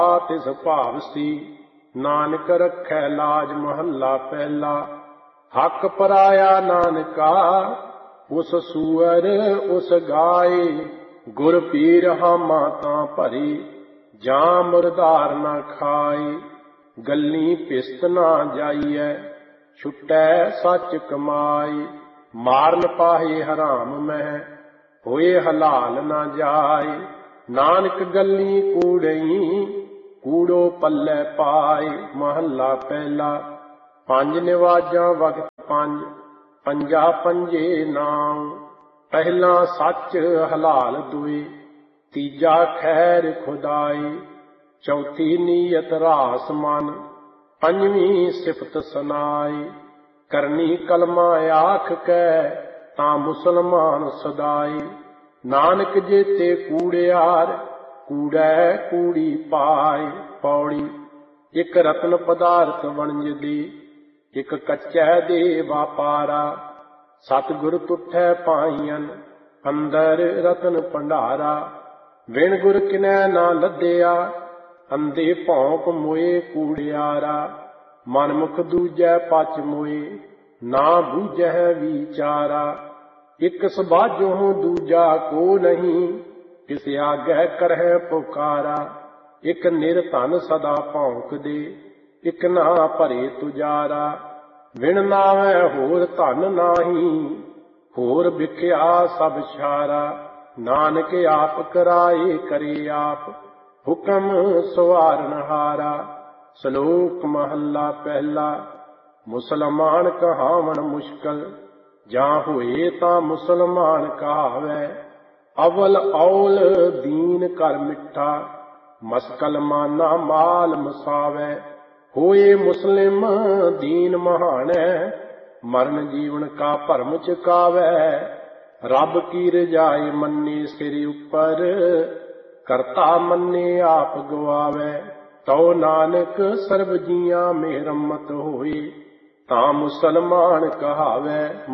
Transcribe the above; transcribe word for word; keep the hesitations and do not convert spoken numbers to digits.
तिस भावसी नानक रखै लाज महला पहला। हक पराया नानका उस सूअर उस गाय, गुर पीर हामा तां भरी जां मुरदार ना खाए। गल्ली पिस्त ना जाइए छुटै सच कमाई, मारन पाहे हराम मह होए हलाल ना जाए। नानक गल्ली कूड़ई कूड़ो पल्ले पाए। महला पहला। पंज निवाजा वक्त पंज पंजा पंजे नाम, पहला सच हलाल दुए तीजा खैर खुदाई। चौथी नीयत रास मन पंजवीं सिफत सनाई। करनी कलमा आख कै तां मुसलमान सदाई। नानक जेते कूड़ियार कूड़ै कूड़ी पाए। पौड़ी। एक रत्न पदार्थ वणज दी एक कच्चै दे वापारा। सतगुर तुठै पाईयन अंदर रतन भंडारा। बिन गुर किनै ना लद्या अंधे भौंक मोए कूड़ियारा। मनमुख दूजै पच मोए ना बूझै विचारा। एक सबाजों दूजा को नहीं किस आगै करहै पुकारा। एक निर्धन सदा भौंक दे एक ना भरे तुजारा। बिन नावै होर धन नाही होर बिख्या सब छारा। नानक आप कराए करे आप हुकम सवारनहारा। श्लोक महला पहला। मुसलमान कहावण मुश्किल जां होए तां मुसलमान कहावै। अवल औल दीन कर मिठा मस्कल माना माल मसावै। होए मुस्लिम दीन महानै मरण जीवन का भरम चुकावै। रब की रजाई मन्ने सिर उपर करता मन्ने आप गवावै। तो नानक सर्ब जियां मेहरमत होए तां मुसलमान कहावै।